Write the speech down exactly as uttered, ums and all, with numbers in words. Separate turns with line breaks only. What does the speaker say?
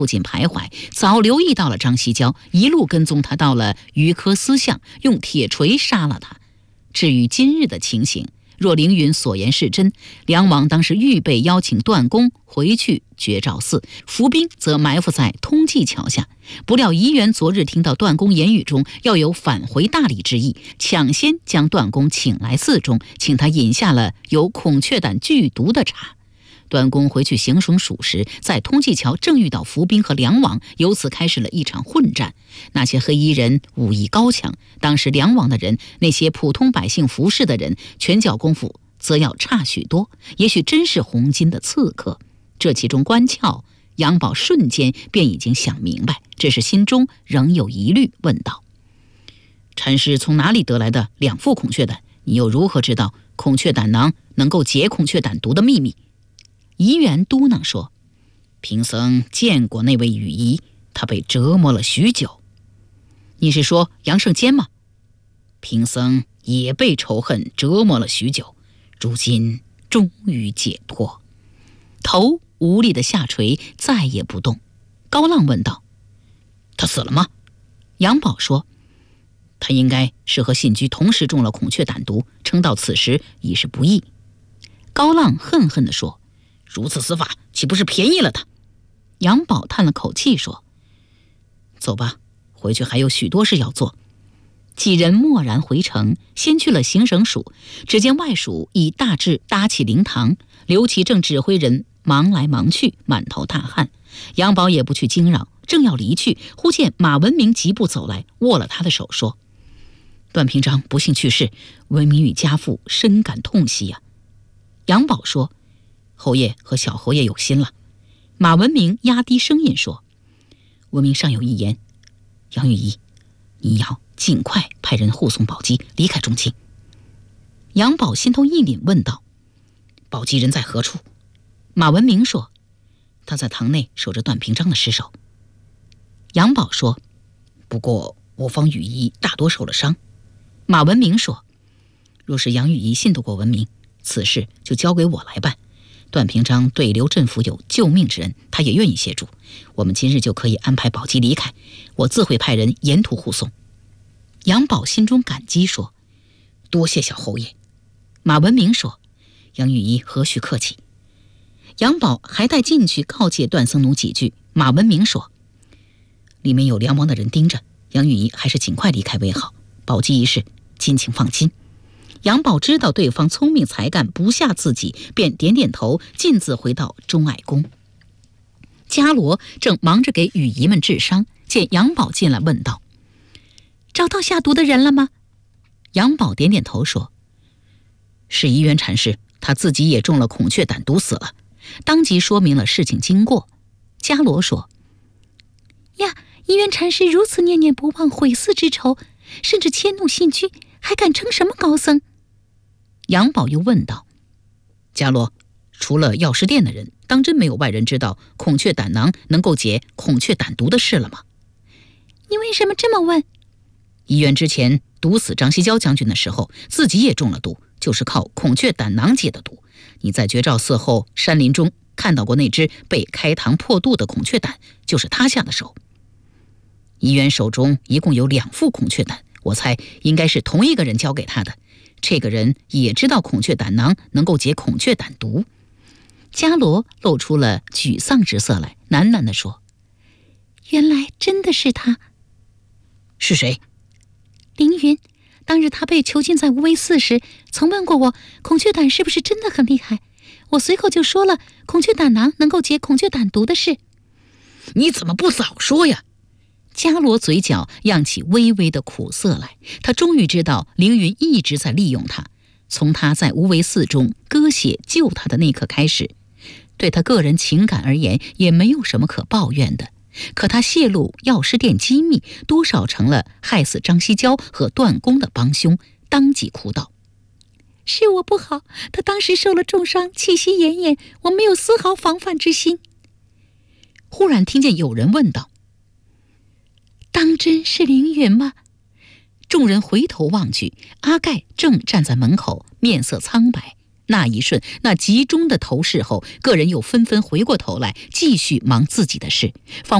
附近徘徊，早留意到了张西郊，一路跟踪他到了余科司巷，用铁锤杀了他。至于今日的情形，若凌云所言是真，梁王当时预备邀请段公回去绝赵寺，伏兵则埋伏在通济桥下。不料夷原昨日听到段公言语中要有返回大理之意，抢先将段公请来寺中，请他饮下了有孔雀胆剧毒的茶。段公回去行省属时，在通济桥正遇到伏兵和梁王，由此开始了一场混战。那些黑衣人武艺高强，当时梁王的人，那些普通百姓服侍的人，拳脚功夫则要差许多，也许真是红巾的刺客。这其中关窍，杨宝瞬间便已经想明白，只是心中仍有疑虑，问道：禅师从哪里得来的两副孔雀胆？你又如何知道孔雀胆囊能够解孔雀胆毒的秘密？夷原嘟囔说：贫僧见过那位羽夷，他被折磨了许久。你是说杨胜坚吗？贫僧也被仇恨折磨了许久，如今终于解脱。头无力的下垂，再也不动。高浪问道：他死了吗？杨宝说：他应该是和信居同时中了孔雀胆毒，撑到此时已是不易。高浪恨恨地说：如此死法，岂不是便宜了他？杨宝叹了口气说：走吧，回去还有许多事要做。几人默然回城，先去了行省署。只见外署已大致搭起灵堂，刘琦正指挥人忙来忙去，满头大汗。杨宝也不去惊扰，正要离去，忽见马文明疾步走来，握了他的手说：段平章不幸去世，文明与家父深感痛惜呀、啊。杨宝说：侯爷和小侯爷有心了。马文明压低声音说：文明尚有一言，杨玉仪，你要尽快派人护送宝鸡离开中京。杨宝心头一凛，问道：宝鸡人在何处？马文明说：他在堂内守着段平章的尸首。杨宝说：不过我方羽夷大多受了伤。马文明说：若是杨羽夷信得过文明，此事就交给我来办。段平章对刘镇府有救命之恩，他也愿意协助。我们今日就可以安排宝鸡离开，我自会派人沿途护送。杨宝心中感激说：多谢小侯爷。马文明说：杨羽夷何须客气。杨宝还待进去告诫段僧奴几句。马文明说：里面有梁王的人盯着，杨羽夷还是尽快离开为好。宝鸡一事，亲请放心。杨宝知道对方聪明才干，不下自己，便点点头，径自回到钟爱宫。伽罗正忙着给羽夷们治伤，见杨宝进来，问道：找到下毒的人了吗？杨宝点点头说：是夷原禅师，他自己也中了孔雀胆毒死了。当即说明了事情经过。伽罗说：呀，夷原禅师如此念念不忘毁寺之仇，甚至迁怒信居，还敢称什么高僧？杨宝又问道：伽罗，除了药师殿的人，当真没有外人知道孔雀胆囊能够解孔雀胆毒的事了吗？你为什么这么问？夷原之前毒死张西郊将军的时候，自己也中了毒，就是靠孔雀胆囊解的毒。你在绝赵寺后山林中看到过那只被开膛破肚的孔雀胆，就是他下的手。夷原手中一共有两副孔雀胆，我猜应该是同一个人交给他的。这个人也知道孔雀胆囊能够解孔雀胆毒。伽罗露出了沮丧之色来，喃喃地说：原来真的是他。是谁？凌云，当日他被囚禁在无为寺时，曾问过我孔雀胆是不是真的很厉害，我随口就说了孔雀胆囊能够解孔雀胆毒的事。你怎么不早说呀？伽罗嘴角漾起微微的苦涩来，他终于知道凌云一直在利用他。从他在无为寺中割血救他的那刻开始，对他个人情感而言也没有什么可抱怨的。可他泄露药师殿机密，多少成了害死张西郊和段公的帮凶，当即哭道：是我不好，他当时受了重伤，气息奄奄，我没有丝毫防范之心。忽然听见有人问道：当真是凌云吗？众人回头望去，阿盖正站在门口，面色苍白， 那一瞬，那集中的投视后，个人又纷纷回过头来，继续忙自己的事，仿